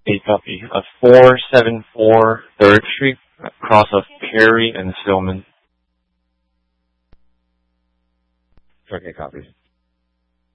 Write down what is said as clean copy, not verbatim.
A copy. 474 3rd Street, cross of Perry and Stillman. Okay, copy.